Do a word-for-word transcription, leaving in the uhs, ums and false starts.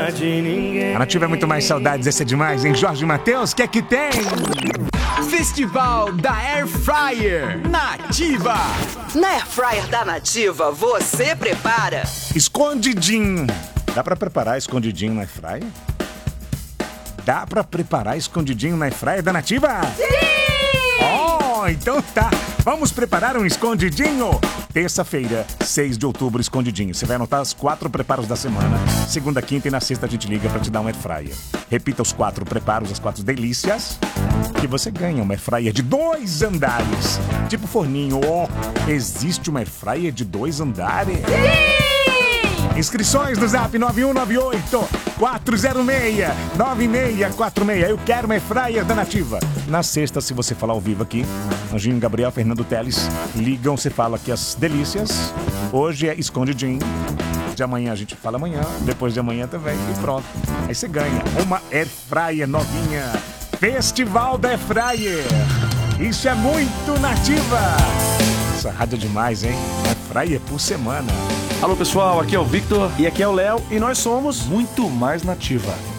de ninguém. A Nativa é muito mais saudades, essa é demais, hein? Jorge Mateus, o que é que tem? Festival da Air Fryer Nativa. Na Air Fryer da Nativa, você prepara Escondidinho. Dá pra preparar escondidinho na Air Fryer? Dá pra preparar escondidinho na Air Fryer da Nativa? Sim! Oh, então tá. Vamos preparar um escondidinho? Terça-feira, seis de outubro, escondidinho. Você vai anotar os quatro preparos da semana. Segunda, quinta e na sexta a gente liga pra te dar um Air Fryer. Repita os quatro preparos, as quatro delícias, que você ganha uma Air Fryer de dois andares. Tipo forninho. Oh, existe uma Air Fryer de dois andares? Sim! Inscrições no zap nove um nove oito quatro zero seis nove seis quatro seis. Eu quero uma Air Fryer da Nativa. Na sexta, se você falar ao vivo aqui, Anjinho, Gabriel, Fernando Teles ligam, você fala aqui as delícias. Hoje é escondidinho. De amanhã a gente fala amanhã, depois de amanhã também e pronto. Aí você ganha uma Air Fryer novinha. Festival da Air Fryer. Isso é muito Nativa. Essa rádio é demais, hein? Air Fryer por semana. Alô pessoal, aqui é o Victor. E aqui é o Léo e nós somos Muito Mais Nativa.